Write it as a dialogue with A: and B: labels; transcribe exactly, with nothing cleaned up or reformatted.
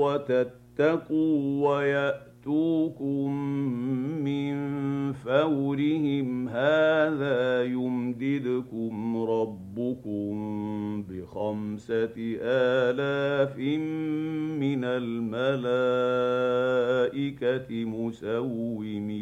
A: وتتقوا ويأتوكم من فورهم هذا يمددكم ربكم بخمسة آلاف من الملائكة مسومين